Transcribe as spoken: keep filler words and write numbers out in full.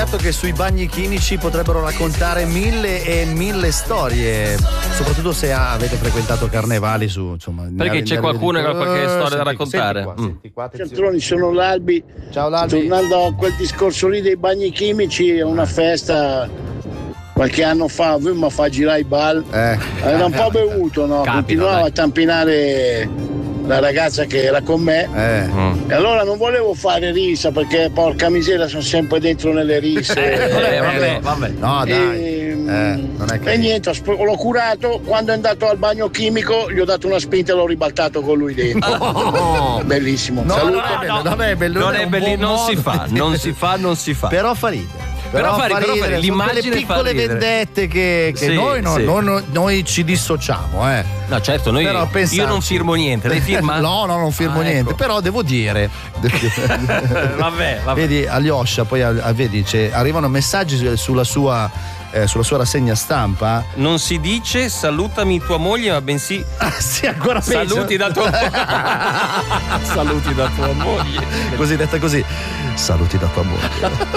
fatto che sui bagni chimici potrebbero raccontare mille e mille storie, soprattutto se avete frequentato carnevali su, insomma. Perché c'è qualcuno che ha qualche storia senti, da raccontare? Senti qua, senti qua, Centroni, sono l'Albi. Ciao l'Albi. Tornando a quel discorso lì dei bagni chimici, è una festa qualche anno fa, lui mi fa girare i bal, eh. era un po' bevuto, no? Capita, Continuava dai. a tampinare la ragazza che era con me, Eh. e allora non volevo fare risa perché porca miseria sono sempre dentro nelle risse. Eh, vabbè, vabbè. No, dai. E, Eh, non è e carino. niente, ho sp- l'ho curato. Quando è andato al bagno chimico gli ho dato una spinta e l'ho ribaltato con lui dentro. Oh. Bellissimo. No, Saluto. non è bello, non è bello, Non è è un belli- buon non si modo. fa, non si fa, non si fa. Però fa ridere. Però fa- però fa ridere, sono l'immagine quelle fa piccole ridere. vendette che, che Sì, noi, no- sì. non- noi ci dissociamo, eh. No, certo, noi, Però io pensarci. non firmo niente, lei firma? No, no, non firmo Ah, niente, ecco. però devo dire. Vabbè, vabbè. Vedi, Alyosha, poi a- a- vedi, c'è- arrivano messaggi sulla sua, eh, sulla sua rassegna stampa. Non si dice salutami tua moglie, ma bensì Ah, sì, ancora peggio. saluti da tua saluti da tua moglie. Così detta così. Saluti da tua moglie.